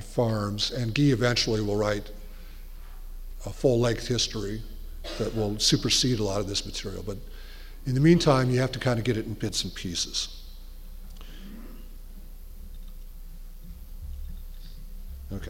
farms, and Guy eventually will write a full-length history that will supersede a lot of this material. But in the meantime, you have to kind of get it in bits and pieces. Okay.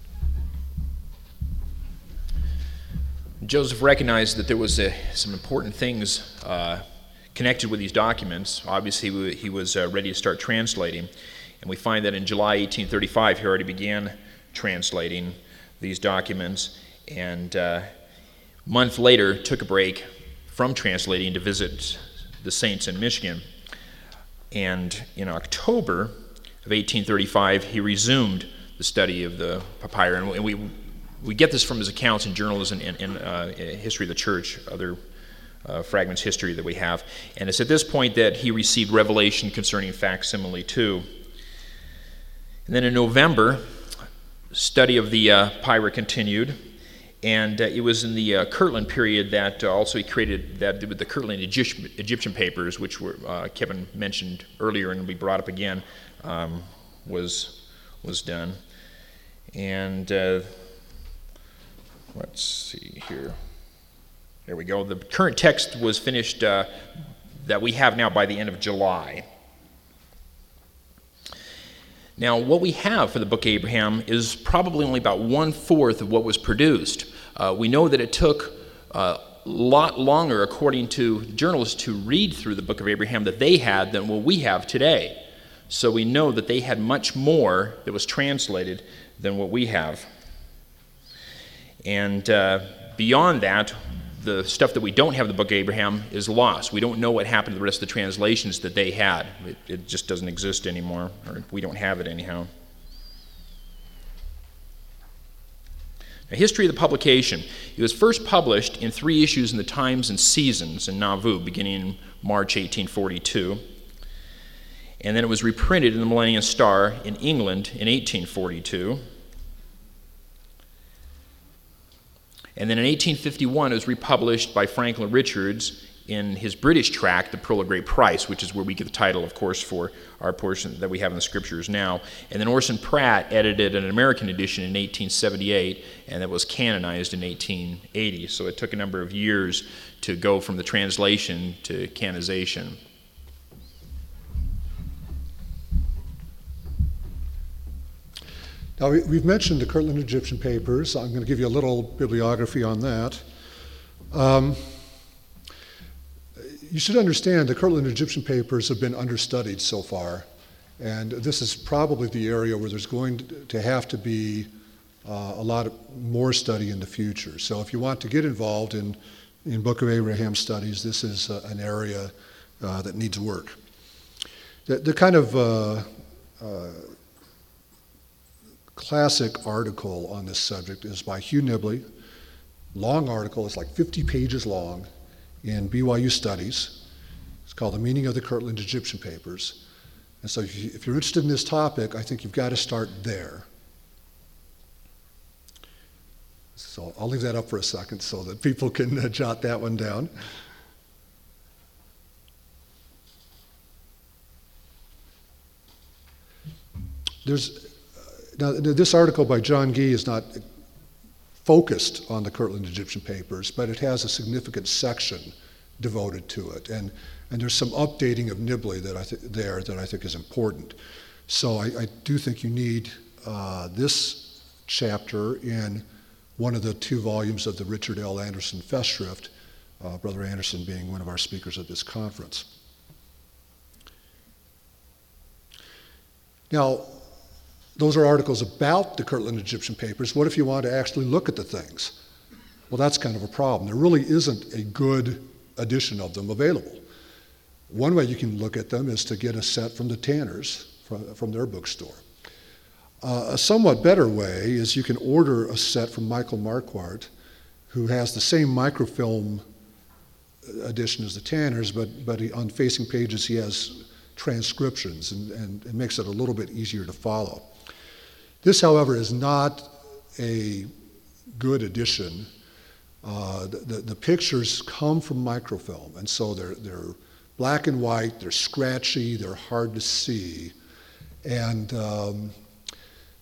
Joseph recognized that there was some important things connected with these documents. Obviously, he was ready to start translating, and we find that in July 1835, he already began translating these documents, and a month later took a break from translating to visit the saints in Michigan. And in October of 1835, he resumed the study of the papyri, and we get this from his accounts in journals and history of the church, other fragments history that we have. And it's at this point that he received revelation concerning facsimile too. And then in November, study of the papyri continued, and it was in the Kirtland period that also he created that with the Kirtland Egyptian papers, which were Kevin mentioned earlier and will be brought up again, was done. And let's see here. There we go. The current text was finished that we have now by the end of July. Now, what we have for the Book of Abraham is probably only about 1/4 of what was produced. We know that it took a lot longer, according to journalists, to read through the Book of Abraham that they had than what we have today. So we know that they had much more that was translated than what we have. And beyond that, the stuff that we don't have in the Book of Abraham is lost. We don't know what happened to the rest of the translations that they had. It just doesn't exist anymore, or we don't have it anyhow. A history of the publication. It was first published in 3 issues in the Times and Seasons in Nauvoo, beginning in March 1842. And then it was reprinted in the Millennium Star in England in 1842. And then in 1851, it was republished by Franklin Richards in his British tract, The Pearl of Great Price, which is where we get the title, of course, for our portion that we have in the Scriptures now. And then Orson Pratt edited an American edition in 1878, and it was canonized in 1880. So it took a number of years to go from the translation to canonization. Now, we've mentioned the Kirtland Egyptian papers. I'm going to give you a little bibliography on that. You should understand the Kirtland Egyptian papers have been understudied so far, and this is probably the area where there's going to have to be a lot more study in the future. So if you want to get involved in Book of Abraham studies, this is an area that needs work. The kind of classic article on this subject is by Hugh Nibley. Long article, it's like 50 pages long in BYU Studies. It's called The Meaning of the Kirtland Egyptian Papers. And so if you're interested in this topic, I think you've got to start there. So I'll leave that up for a second so that people can jot that one down. Now, this article by John Gee is not focused on the Kirtland Egyptian papers, but it has a significant section devoted to it. And there's some updating of Nibley that I think is important. So I do think you need this chapter in one of the 2 volumes of the Richard L. Anderson Festschrift, Brother Anderson being one of our speakers at this conference. Now, those are articles about the Kirtland Egyptian papers. What if you want to actually look at the things? Well, that's kind of a problem. There really isn't a good edition of them available. One way you can look at them is to get a set from the Tanners, from their bookstore. A somewhat better way is you can order a set from Michael Marquardt, who has the same microfilm edition as the Tanners, but on facing pages he has transcriptions and it makes it a little bit easier to follow. This, however, is not a good edition. The pictures come from microfilm, and so they're black and white, they're scratchy, they're hard to see, and